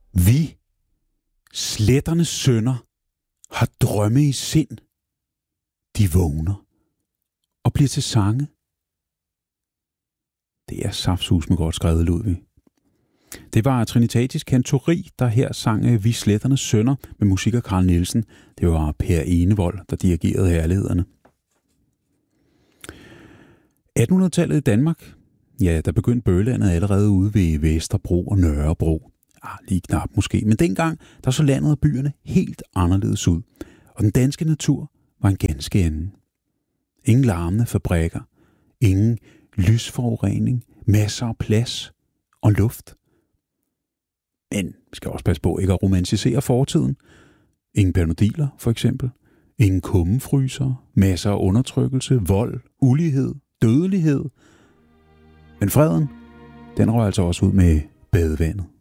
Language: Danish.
Vi, sletternes sønner, har drømme i sind. De vågner og bliver til sange. Det er saftsusme godt skrevet, Ludvig. Det var Trinitatis Kantori, der her sang Vi sletternes sønner med musik af Carl Nielsen. Det var Per Enevold, der dirigerede herlighederne. 1800-tallet i Danmark. Ja, der begyndte bøgelandet allerede ude ved Vesterbro og Nørrebro. Lige knap måske, men dengang der så landet og byerne helt anderledes ud. Og den danske natur var en ganske anden. Ingen larmende fabrikker, ingen lysforurening, masser af plads og luft. Men vi skal også passe på ikke at romantisere fortiden. Ingen Panodiler for eksempel, ingen kummefryser, masser af undertrykkelse, vold, ulighed, dødelighed. Men freden, den rører altså også ud med badevandet.